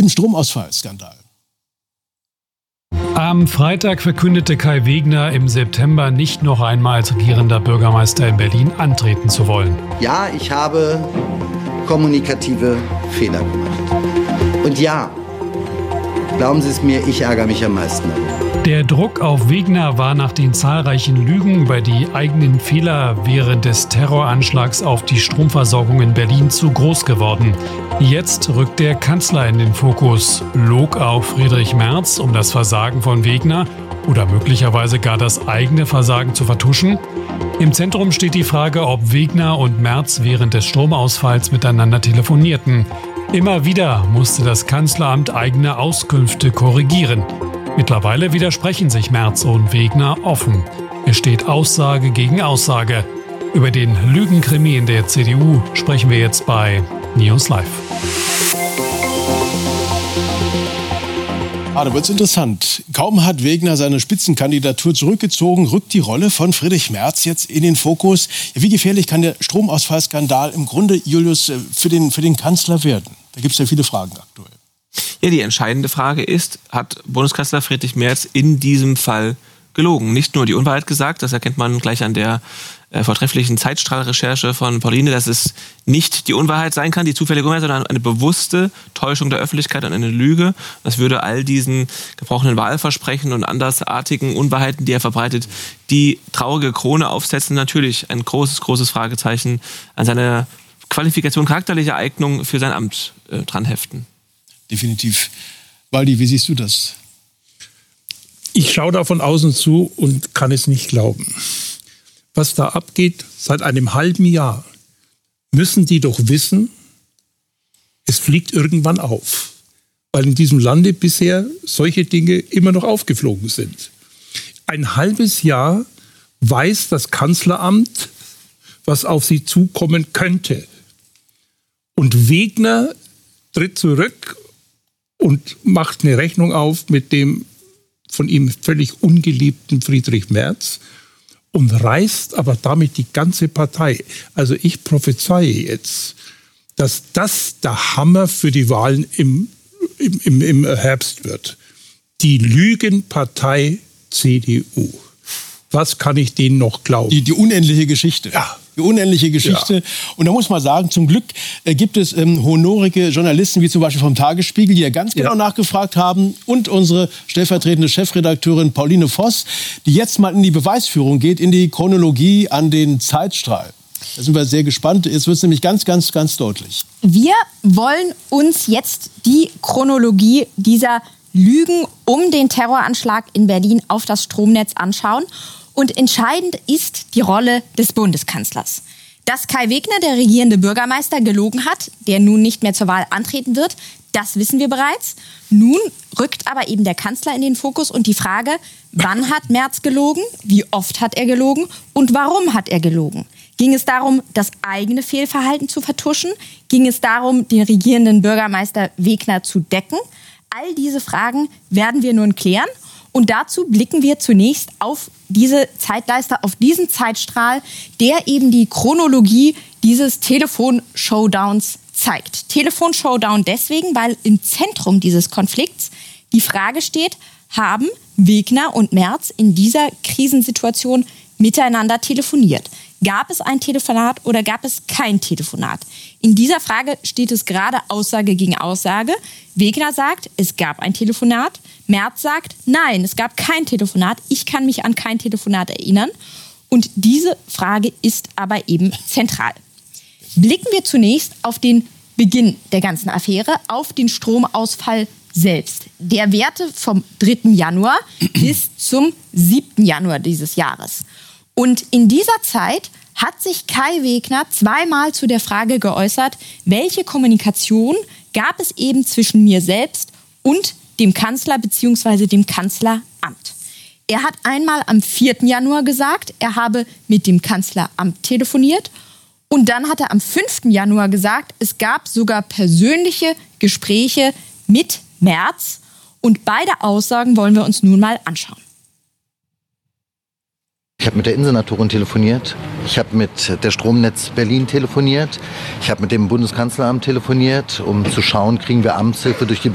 im Stromausfallskandal. Am Freitag verkündete Kai Wegner, im September nicht noch einmal als regierender Bürgermeister in Berlin antreten zu wollen. Ja, ich habe kommunikative Fehler gemacht. Und ja, glauben Sie es mir, ich ärgere mich am meisten darüber. Der Druck auf Wegner war nach den zahlreichen Lügen über die eigenen Fehler während des Terroranschlags auf die Stromversorgung in Berlin zu groß geworden. Jetzt rückt der Kanzler in den Fokus. Log auch Friedrich Merz, um das Versagen von Wegner oder möglicherweise gar das eigene Versagen zu vertuschen? Im Zentrum steht die Frage, ob Wegner und Merz während des Stromausfalls miteinander telefonierten. Immer wieder musste das Kanzleramt eigene Auskünfte korrigieren. Mittlerweile widersprechen sich Merz und Wegner offen. Es steht Aussage gegen Aussage. Über den Lügenkrimi in der CDU sprechen wir jetzt bei News Live. Da wird es interessant. Kaum hat Wegner seine Spitzenkandidatur zurückgezogen, rückt die Rolle von Friedrich Merz jetzt in den Fokus. Wie gefährlich kann der Stromausfallskandal im Grunde, Julius, für den Kanzler werden? Da gibt es ja viele Fragen aktuell. Ja, die entscheidende Frage ist, hat Bundeskanzler Friedrich Merz in diesem Fall gelogen? Nicht nur die Unwahrheit gesagt, das erkennt man gleich an der vortrefflichen Zeitstrahlrecherche von Pauline, dass es nicht die Unwahrheit sein kann, die zufällige Unwahrheit, sondern eine bewusste Täuschung der Öffentlichkeit und eine Lüge. Das würde all diesen gebrochenen Wahlversprechen und andersartigen Unwahrheiten, die er verbreitet, die traurige Krone aufsetzen. Natürlich ein großes, großes Fragezeichen an seine Qualifikation, charakterliche Eignung für sein Amt dran heften. Definitiv. Waldi, wie siehst du das? Ich schaue da von außen zu und kann es nicht glauben. Was da abgeht seit einem halben Jahr, müssen die doch wissen, es fliegt irgendwann auf. Weil in diesem Lande bisher solche Dinge immer noch aufgeflogen sind. Ein halbes Jahr weiß das Kanzleramt, was auf sie zukommen könnte. Und Wegner tritt zurück und macht eine Rechnung auf mit dem von ihm völlig ungeliebten Friedrich Merz und reißt aber damit die ganze Partei. Also ich prophezeie jetzt, dass das der Hammer für die Wahlen im Herbst wird. Die Lügenpartei CDU. Was kann ich denen noch glauben? Die unendliche Geschichte. Ja. Die unendliche Geschichte. Ja. Und da muss man sagen, zum Glück gibt es honorige Journalisten, wie zum Beispiel vom Tagesspiegel, die ja ganz genau nachgefragt haben. Und unsere stellvertretende Chefredakteurin Pauline Voss, die jetzt mal in die Beweisführung geht, in die Chronologie an den Zeitstrahl. Da sind wir sehr gespannt. Jetzt wird es nämlich ganz, ganz, ganz deutlich. Wir wollen uns jetzt die Chronologie dieser Lügen um den Terroranschlag in Berlin auf das Stromnetz anschauen. Und entscheidend ist die Rolle des Bundeskanzlers. Dass Kai Wegner, der regierende Bürgermeister, gelogen hat, der nun nicht mehr zur Wahl antreten wird, das wissen wir bereits. Nun rückt aber eben der Kanzler in den Fokus und die Frage, wann hat Merz gelogen, wie oft hat er gelogen und warum hat er gelogen? Ging es darum, das eigene Fehlverhalten zu vertuschen? Ging es darum, den regierenden Bürgermeister Wegner zu decken? All diese Fragen werden wir nun klären. Und dazu blicken wir zunächst auf diese Zeitleiste, auf diesen Zeitstrahl, der eben die Chronologie dieses Telefon-Showdowns zeigt. Telefon-Showdown deswegen, weil im Zentrum dieses Konflikts die Frage steht, haben Wegner und Merz in dieser Krisensituation miteinander telefoniert? Gab es ein Telefonat oder gab es kein Telefonat? In dieser Frage steht es gerade Aussage gegen Aussage. Wegner sagt, es gab ein Telefonat. Merz sagt, nein, es gab kein Telefonat. Ich kann mich an kein Telefonat erinnern. Und diese Frage ist aber eben zentral. Blicken wir zunächst auf den Beginn der ganzen Affäre, auf den Stromausfall selbst. Der währte vom 3. Januar bis zum 7. Januar dieses Jahres. Und in dieser Zeit hat sich Kai Wegner zweimal zu der Frage geäußert, welche Kommunikation gab es eben zwischen mir selbst und dem Kanzler bzw. dem Kanzleramt. Er hat einmal am 4. Januar gesagt, er habe mit dem Kanzleramt telefoniert. Und dann hat er am 5. Januar gesagt, es gab sogar persönliche Gespräche mit Merz. Und beide Aussagen wollen wir uns nun mal anschauen. Ich habe mit der Innensenatorin telefoniert, ich habe mit der Stromnetz Berlin telefoniert, ich habe mit dem Bundeskanzleramt telefoniert, um zu schauen, kriegen wir Amtshilfe durch die